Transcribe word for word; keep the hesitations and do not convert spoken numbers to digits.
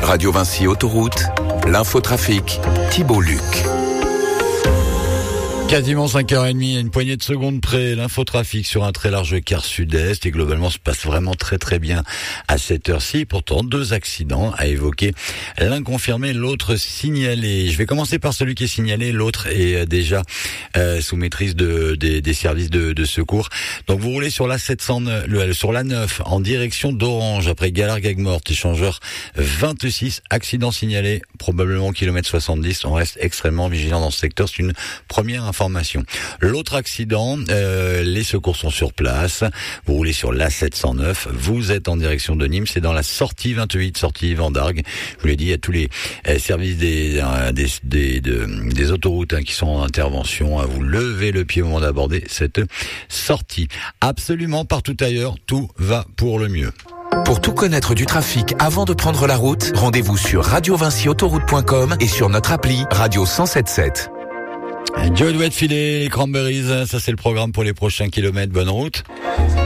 Radio Vinci Autoroute, l'infotrafic, Thibault Luc. Quasiment cinq heures trente, à une poignée de secondes près, l'infotrafic sur un très large quart sud-est et globalement se passe vraiment très très bien à cette heure-ci. Pourtant, deux accidents à évoquer, l'un confirmé, l'autre signalé. Je vais commencer par celui qui est signalé, l'autre est déjà euh, sous maîtrise de, des, des services de, de secours. Donc vous roulez sur la sept cent neuf, le, sur la neuf en direction d'Orange après Galargues-Morte, échangeur vingt-six, accident signalé, probablement kilomètre soixante-dix. On reste extrêmement vigilant dans ce secteur, c'est une première information. Information. L'autre accident, euh, les secours sont sur place. Vous roulez sur l'A sept cent neuf. Vous êtes en direction de Nîmes. C'est dans la sortie vingt-huit, sortie Vendargues. Je vous l'ai dit, il y a tous les euh, services des, euh, des, des, de, des autoroutes hein, qui sont en intervention. Vous levez le pied au moment d'aborder cette sortie. Absolument partout ailleurs, tout va pour le mieux. Pour tout connaître du trafic avant de prendre la route, rendez-vous sur radio vinci autoroute point com et sur notre appli Radio cent soixante-dix-sept. Joe doit filer les Cranberries, ça c'est le programme pour les prochains kilomètres, bonne route.